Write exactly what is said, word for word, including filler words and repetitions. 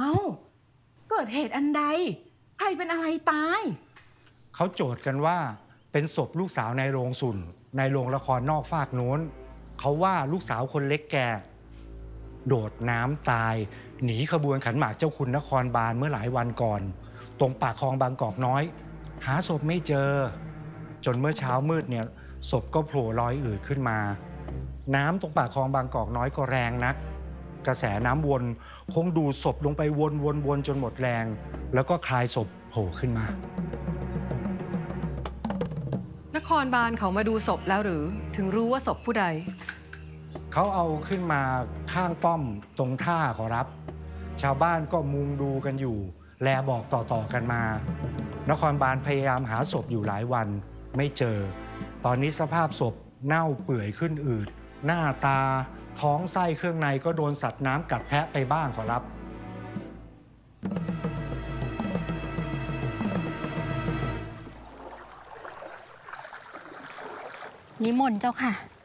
อ้าเกิดเหตุอันใดใครเป็นอะไรตายเขาโจทย์กันว่าเป็นศพลูกสาวในโรงสุนในโรงละครนอกฟากโน้นเขาว่าลูกสาวคนเล็กแกโดดน้ำตายหนีขบวนขันหมากเจ้าคุณนครบาลเมื่อหลายวันก่อนตรงปากคลองบางกอกน้อยหาศพไม่เจอจนเมื่อเช้ามืดเนี่ยศพก็โผล่ลอยอืดขึ้นมาน้ำตรงปากคลองบางกอกน้อยก็แรงนักกระแสน้ำวนคงดูดศพลงไปวนๆๆจนหมดแรงแล้วก็คลายศพโผล่ขึ้นมานครบาลเขามาดูศพแล้วหรือถึงรู้ว่าศพผู้ใดเขาเอาขึ้นมาข้างป้อมตรงท่าขอรับชาวบ้านก็มุงดูกันอยู่แลบอกต่อๆกันมานครบาลพยายามหาศพอยู่หลายวันไม่เจอตอนนี้สภาพศพเน่าเปื่อยขึ้นอืดหน้าตาท้องไส้เครื่องในก็โดนสัตว์น้ำกัดแทะไปบ้างขอรับนิมนต์เจ้าค่ะ